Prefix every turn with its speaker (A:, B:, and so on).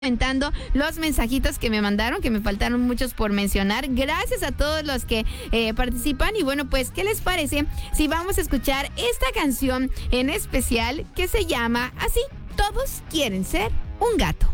A: Comentando los mensajitos que me mandaron, que me faltaron muchos por mencionar. Gracias a todos los que participan. Y bueno, pues, ¿qué les parece si vamos a escuchar esta canción en especial que se llama así? Todos quieren ser un gato.